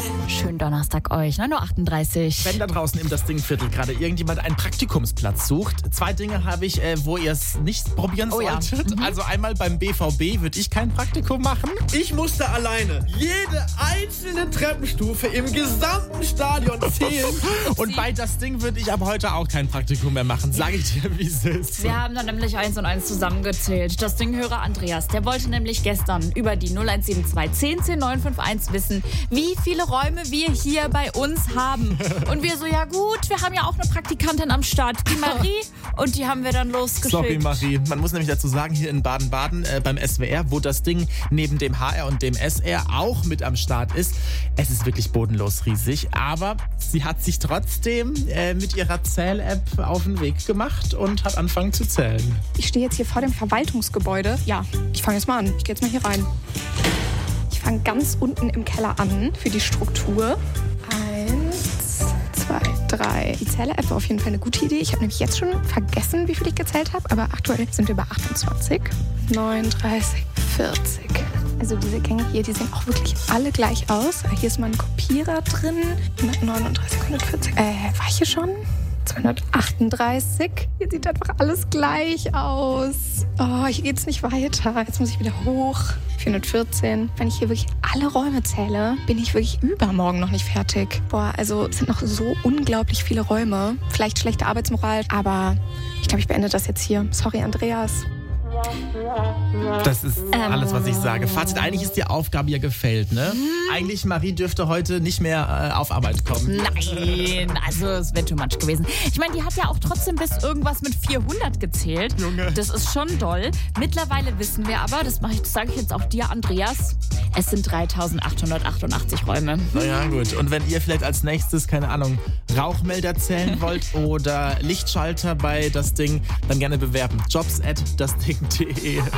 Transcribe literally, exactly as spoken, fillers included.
Schönen Donnerstag euch, neun Uhr achtunddreißig. Wenn da draußen im das Ding-Viertel gerade irgendjemand einen Praktikumsplatz sucht, zwei Dinge habe ich, äh, wo ihr es nicht probieren Oh ja. solltet. Mhm. Also einmal beim B V B würde ich kein Praktikum machen. Ich musste alleine jede einzelne Treppenstufe im gesamten Stadion zählen. Und bei das Ding würde ich ab heute auch kein Praktikum mehr machen, sage ich dir, wie es ist. Wir haben dann nämlich eins und eins zusammengezählt. Das Dinghörer Andreas, der wollte nämlich gestern über die null eins sieben zwei zehn zehn neun fünf eins wissen, wie viele Räume wir hier bei uns haben. Und wir so, ja gut, wir haben ja auch eine Praktikantin am Start, die Marie, und die haben wir dann losgeschickt. Sorry, Marie. Man muss nämlich dazu sagen, hier in Baden-Baden äh, beim S W R, wo das Ding neben dem H R und dem S R auch mit am Start ist, es ist wirklich bodenlos riesig. Aber sie hat sich trotzdem äh, mit ihrer Zähl-App auf den Weg gemacht und hat angefangen zu zählen. Ich stehe jetzt hier vor dem Verwaltungsgebäude. Ja, ich fange jetzt mal an. Ich gehe jetzt mal hier rein. Ich fange ganz unten im Keller an für die Struktur. Eins, zwei, drei. Die Zähler-App war auf jeden Fall eine gute Idee. Ich habe nämlich jetzt schon vergessen, wie viel ich gezählt habe. Aber aktuell sind wir bei achtundzwanzig, neununddreißig, vierzig. Also diese Gänge hier, die sehen auch wirklich alle gleich aus. Hier ist mal ein Kopierer drin. hundertneununddreißig, hundertvierzig. Äh, war ich hier schon? zweihundertachtunddreißig. Hier sieht einfach alles gleich aus. Oh, hier geht's nicht weiter. Jetzt muss ich wieder hoch. vierhundertvierzehn. Wenn ich hier wirklich alle Räume zähle, bin ich wirklich übermorgen noch nicht fertig. Boah, also es sind noch so unglaublich viele Räume. Vielleicht schlechte Arbeitsmoral, aber ich glaube, ich beende das jetzt hier. Sorry, Andreas. Das ist alles, was ich sage. Fazit, eigentlich ist die Aufgabe ja gefällt, ne? Hm. Eigentlich, Marie dürfte heute nicht mehr äh, auf Arbeit kommen. Nein, also es wäre too much gewesen. Ich meine, die hat ja auch trotzdem bis irgendwas mit vierhundert gezählt. Junge. Das ist schon doll. Mittlerweile wissen wir aber, das, mach ich, das sage ich jetzt auch dir, Andreas, es sind dreitausendachthundertachtundachtzig Räume. Naja, gut. Und wenn ihr vielleicht als nächstes, keine Ahnung, Rauchmelder zählen wollt oder Lichtschalter bei das Ding, dann gerne bewerben. Jobs at das Ding punkt de.